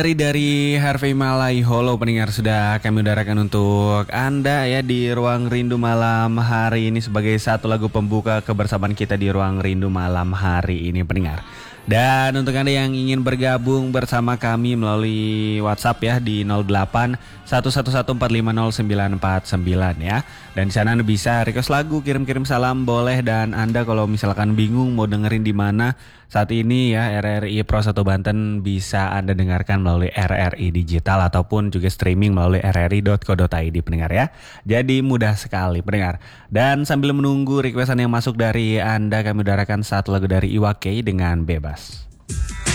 Dari Harvey Malaiholo pendengar sudah kami udarakan untuk Anda ya di Ruang Rindu malam hari ini sebagai satu lagu pembuka kebersamaan kita di Ruang Rindu malam hari ini pendengar. Dan untuk Anda yang ingin bergabung bersama kami melalui WhatsApp ya di 08 111450949 ya. Dan di sana Anda bisa request lagu, kirim-kirim salam boleh, dan Anda kalau misalkan bingung mau dengerin di mana saat ini ya RRI Pro 1 Banten bisa Anda dengarkan melalui RRI Digital ataupun juga streaming melalui rri.co.id pendengar ya. Jadi mudah sekali pendengar. Dan sambil menunggu requestan yang masuk dari Anda, kami udarakan satu lagu dari Iwake dengan Bebas.